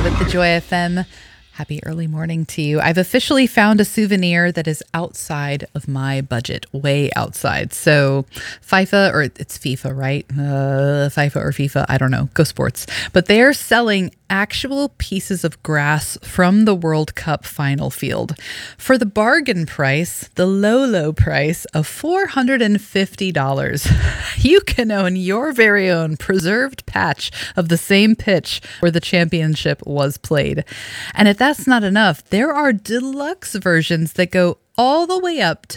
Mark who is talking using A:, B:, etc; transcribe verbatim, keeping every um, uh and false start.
A: Love at the Joy F M. Happy early morning to you. I've officially found a souvenir that is outside of my budget, way outside. So FIFA, or it's FIFA, right? Uh, FIFA or FIFA, I don't know. Go sports. But they are selling actual pieces of grass from the World Cup final field for the bargain price, the low, low price of four hundred fifty dollars. You can own your very own preserved patch of the same pitch where the championship was played. And if that's not enough, there are deluxe versions that go all the way up to